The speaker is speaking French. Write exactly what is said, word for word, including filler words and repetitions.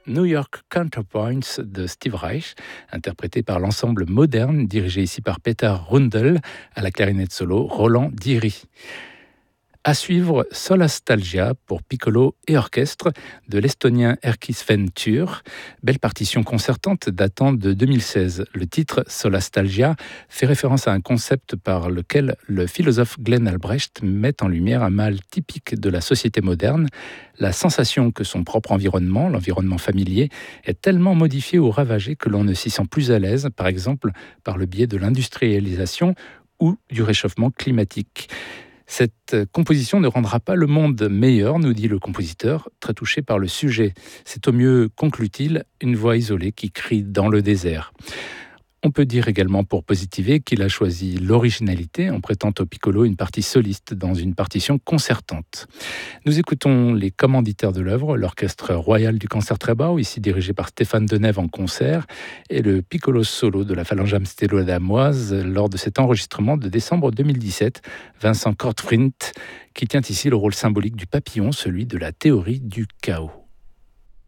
New York Counterpoints de Steve Reich, interprété par l'ensemble moderne dirigé ici par Peter Rundel, à la clarinette solo Roland Diry. À suivre Solastalgia pour piccolo et orchestre de l'estonien Erkki Sven Tür, belle partition concertante datant de deux mille seize. Le titre Solastalgia fait référence à un concept par lequel le philosophe Glenn Albrecht met en lumière un mal typique de la société moderne, la sensation que son propre environnement, l'environnement familier, est tellement modifié ou ravagé que l'on ne s'y sent plus à l'aise, par exemple par le biais de l'industrialisation ou du réchauffement climatique. Cette composition ne rendra pas le monde meilleur, nous dit le compositeur, très touché par le sujet. C'est au mieux, conclut-il, une voix isolée qui crie dans le désert. On peut dire également pour positiver qu'il a choisi l'originalité en prêtant au piccolo une partie soliste dans une partition concertante. Nous écoutons les commanditaires de l'œuvre, l'Orchestre Royal du Concertgebouw, ici dirigé par Stéphane Denève en concert, et le piccolo solo de la Phalange amstérodamoise lors de cet enregistrement de décembre deux mille dix-sept, Vincent Kortfrint, qui tient ici le rôle symbolique du papillon, celui de la théorie du chaos.